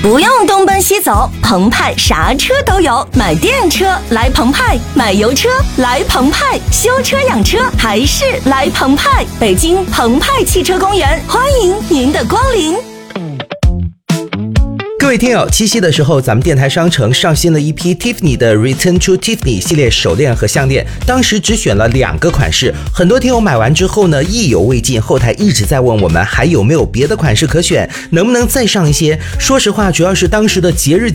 不用东奔西走，澎湃啥车都有。买电车来澎湃，买油车来澎湃，修车养车还是来澎湃。北京澎湃汽车公园，欢迎您的光临。 各位听友，七夕的时候，咱们电台商城上新了一批 Tiffany 的 Return to Tiffany 系列手链和项链，当时只选了2个款式，很多听友买完之后呢，意犹未尽，后台一直在问我们还有没有别的款式可选，能不能再上一些。说实话，主要是当时的节日